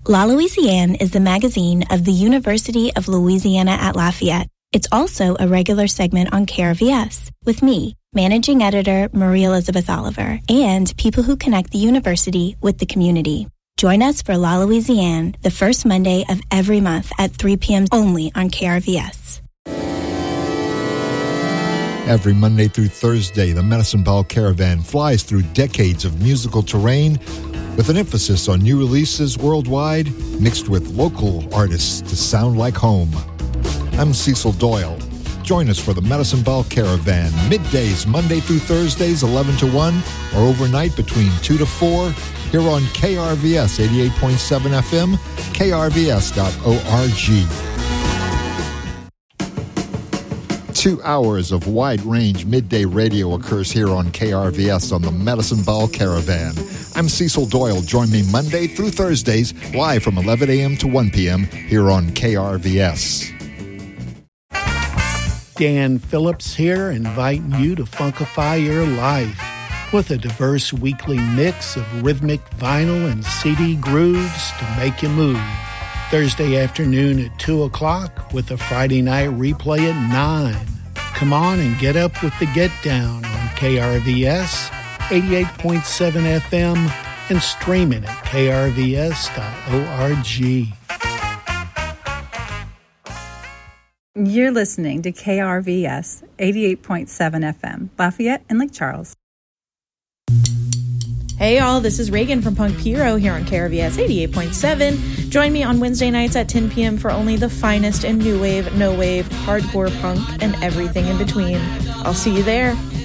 La Louisiane is the magazine of the University of Louisiana at Lafayette. It's also a regular segment on KRVS with me, Managing Editor Marie Elizabeth Oliver, and people who connect the university with the community. Join us for La Louisiane the first Monday of every month at 3 p.m. only on KRVS. Every Monday through Thursday, the Medicine Ball Caravan flies through decades of musical terrain with an emphasis on new releases worldwide, mixed with local artists to sound like home. I'm Cecil Doyle. Join us for the Medicine Ball Caravan, middays Monday through Thursdays 11 to 1, or overnight between 2 to 4, here on KRVS 88.7 FM, krvs.org. 2 hours of wide-range midday radio occurs here on KRVS on the Medicine Ball Caravan. I'm Cecil Doyle. Join me Monday through Thursdays, live from 11 a.m. to 1 p.m. here on KRVS. Dan Phillips here, inviting you to funkify your life with a diverse weekly mix of rhythmic vinyl and CD grooves to make you move. Thursday afternoon at 2 o'clock with a Friday night replay at 9. Come on and get up with the Get Down on KRVS 88.7 FM and streaming at krvs.org. You're listening to KRVS 88.7 FM, Lafayette and Lake Charles. Hey y'all, this is Reagan from Punk Hero here on KRVS 88.7. Join me on Wednesday nights at 10 p.m. for only the finest in new wave, no wave, hardcore punk, and everything in between. I'll see you there.